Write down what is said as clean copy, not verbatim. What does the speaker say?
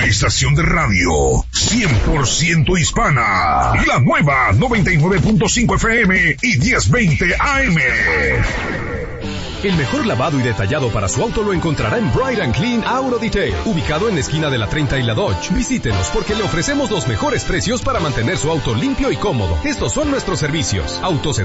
Una estación de radio 100% hispana. La nueva 99.5 FM y 1020 AM. El mejor lavado y detallado para su auto lo encontrará en Bright and Clean Auto Detail, ubicado en la esquina de la 30 y la Dodge. Visítenos porque le ofrecemos los mejores precios para mantener su auto limpio y cómodo. Estos son nuestros servicios. Autos